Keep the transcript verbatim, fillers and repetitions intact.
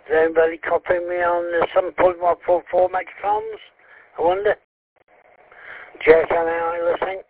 Is anybody copying me on the seven point one four four megatons? I wonder. Jack, am I listening?